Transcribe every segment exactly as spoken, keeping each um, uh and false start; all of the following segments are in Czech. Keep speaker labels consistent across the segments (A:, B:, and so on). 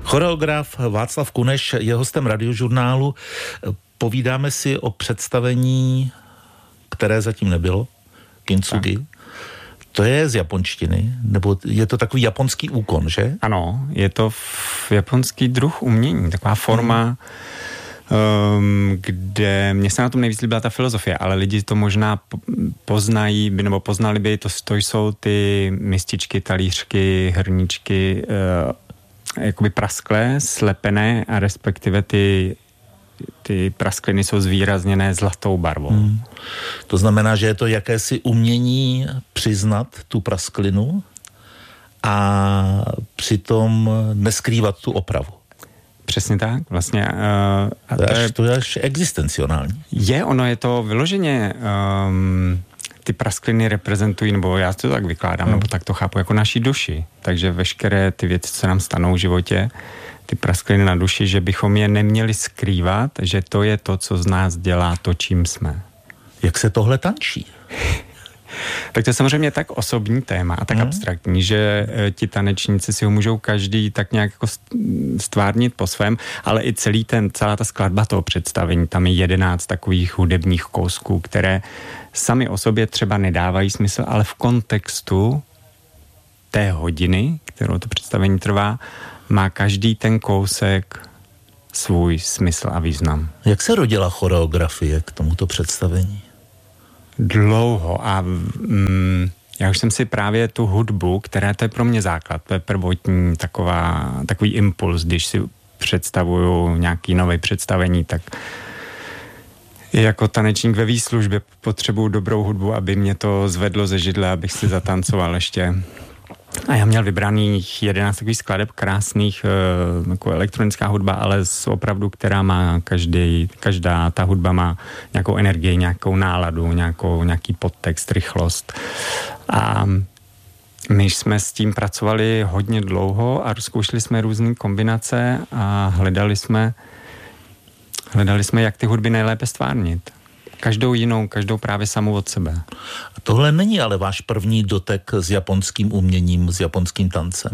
A: Choreograf Václav Kuneš je hostem Radiožurnálu. Povídáme si o představení, které zatím nebylo, Kintsugi. Tak. To je z japonštiny, nebo je to takový japonský úkon, že?
B: Ano, je to v japonský druh umění, taková forma, hmm. um, kde mě se na tom nejvíc líbila ta filozofie, ale lidi to možná poznají, nebo poznali by, to, to jsou ty mističky, talířky, hrníčky, uh, jakoby prasklé, slepené a respektive ty ty praskliny jsou zvýrazněné zlatou barvou. Hmm.
A: To znamená, že je to jakési umění přiznat tu prasklinu a přitom neskrývat tu opravu.
B: Přesně tak, vlastně. Uh,
A: a to, to, je, až, to je až existenciální.
B: Je, ono je to vyloženě, um, ty praskliny reprezentují, nebo já to tak vykládám, hmm. nebo tak to chápu, jako naší duši. Takže veškeré ty věci, co nám stanou v životě, ty praskliny na duši, že bychom je neměli skrývat, že to je to, co z nás dělá to, čím jsme.
A: Jak se tohle tančí?
B: Tak to je samozřejmě tak osobní téma a tak hmm. abstraktní, že ti tanečníci si ho můžou každý tak nějak jako stvárnit po svém, ale i celý ten, celá ta skladba toho představení, tam je jedenáct takových hudebních kousků, které sami o sobě třeba nedávají smysl, ale v kontextu té hodiny, kterou to představení trvá, má každý ten kousek svůj smysl a význam.
A: Jak se rodila choreografie k tomuto představení?
B: Dlouho a mm, já už jsem si právě tu hudbu, která to je pro mě základ, to je prvotní taková, takový impuls, když si představuju nějaký nový představení, tak jako tanečník ve výslužbě potřebuju dobrou hudbu, aby mě to zvedlo ze židle, abych si zatancoval ještě. A já měl vybraných jedenáct takových skladeb krásných, jako elektronická hudba, ale z opravdu, která má každý, každá ta hudba má nějakou energii, nějakou náladu, nějakou, nějaký podtext, rychlost. A my jsme s tím pracovali hodně dlouho a zkoušeli jsme různé kombinace a hledali jsme, hledali jsme, jak ty hudby nejlépe stvárnit. Každou jinou, každou právě samou od sebe.
A: A tohle není ale váš první dotek s japonským uměním, s japonským tancem?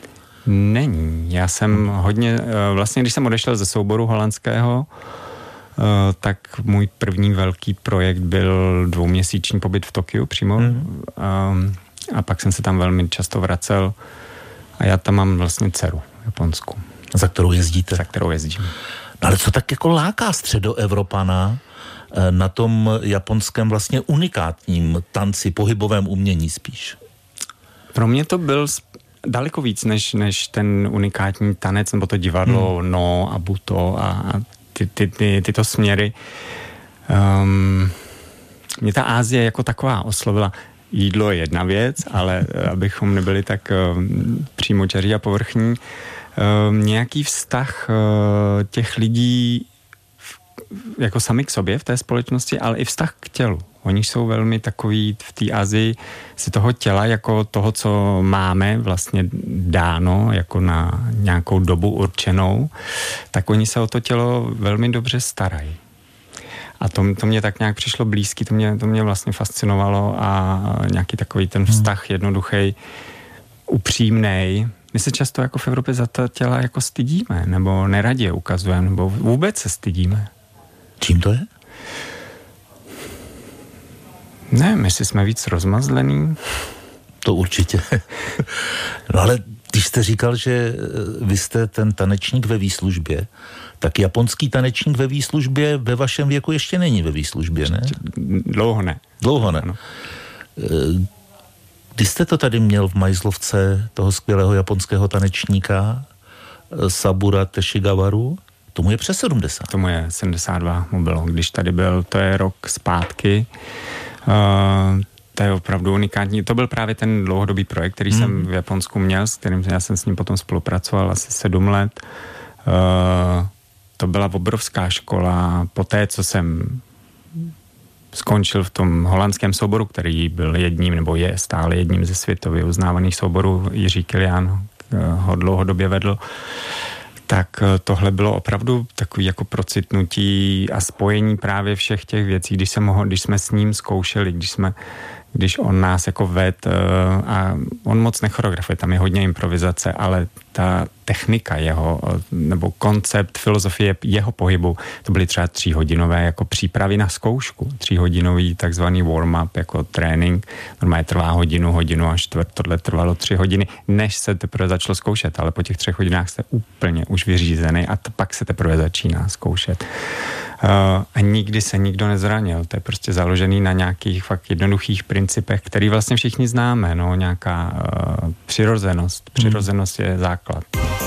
B: Není. Já jsem hodně, vlastně když jsem odešel ze souboru holandského, tak můj první velký projekt byl dvouměsíční pobyt v Tokiu přímo. Hmm. A pak jsem se tam velmi často vracel a já tam mám vlastně dceru japonskou.
A: Za kterou jezdíte?
B: Za kterou jezdím.
A: No ale co tak jako láká středoevropana na tom japonském vlastně unikátním tanci, pohybovém umění spíš?
B: Pro mě to byl daleko víc než, než ten unikátní tanec, nebo to divadlo, hmm. no a buto a, a ty, ty, ty, tyto směry. Um, mě ta Asie jako taková oslovila. Jídlo je jedna věc, ale abychom nebyli tak um, přímočaří a povrchní, um, nějaký vztah uh, těch lidí jako sami k sobě v té společnosti, ale i vztah k tělu. Oni jsou velmi takový v té Asii si toho těla jako toho, co máme vlastně dáno jako na nějakou dobu určenou, tak oni se o to tělo velmi dobře starají. A to, to mě tak nějak přišlo blízky, to mě, to mě vlastně fascinovalo a nějaký takový ten vztah jednoduchý, upřímnej. My se často jako v Evropě za ta těla jako stydíme, nebo neradě je ukazujeme, nebo vůbec se stydíme.
A: Čím to je?
B: Ne, my si jsme víc rozmazlený.
A: To určitě. No ale když jste říkal, že vy jste ten tanečník ve výslužbě, tak japonský tanečník ve výslužbě ve vašem věku ještě není ve výslužbě, ne?
B: Dlouho ne.
A: Dlouho ne. Ano. Když jste to tady měl v Majzlovce, toho skvělého japonského tanečníka Sabura Teshigawaru, tomu je přes sedmdesát.
B: Tomu je sedmdesát dva mu bylo, když tady byl, to je rok zpátky. Uh, to je opravdu unikátní. To byl právě ten dlouhodobý projekt, který hmm. jsem v Japonsku měl, s kterým já jsem s ním potom spolupracoval asi sedm let. Uh, to byla obrovská škola. Poté, co jsem skončil v tom holandském souboru, který byl jedním, nebo je stále jedním ze světově uznávaných souborů, Jiří Kilian ho dlouhodobě vedl, tak tohle bylo opravdu takový jako procitnutí a spojení právě všech těch věcí, když, jsem ho, když jsme s ním zkoušeli, když jsme, když on nás jako ved a on moc nechoreografuje, tam je hodně improvizace, ale ta technika jeho, nebo koncept, filozofie jeho pohybu, to byly třeba tříhodinové jako přípravy na zkoušku, tříhodinový takzvaný warm-up jako trénink, normálně trvá hodinu, hodinu a čtvrt, tohle trvalo tři hodiny, než se teprve začalo zkoušet, ale po těch třech hodinách jste úplně už vyřízený a to pak se teprve začíná zkoušet. Uh, a nikdy se nikdo nezranil, to je prostě založený na nějakých fakt jednoduchých principech, který vlastně všichni známe, no, nějaká uh, přirozenost, přirozenost je základ.